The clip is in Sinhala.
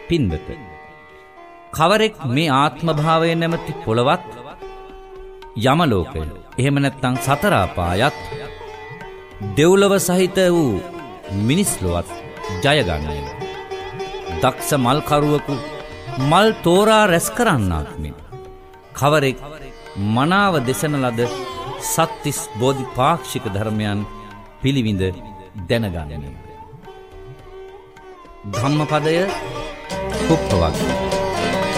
පින්වත, කවරෙක් මේ ආත්මභාවය නැමැති පොළවත්, යමලෝකය, එහෙම නැත්නම් සතර අපායත්, දෙව්ලොව සහිත වූ මිනිස් ලොවත් ජය ගන්නේම දක්ෂ මල්කරුවෙකු මල් තෝරා රැස් කරන්නාක් මෙන් කවරෙක් මනාව දෙසන ලද සත්තිස් බෝධිපාක්ෂික ධර්මයන් පිළිවිඳ දැනගන්නේම. ධම්මපදය කුප්පවග්ගය.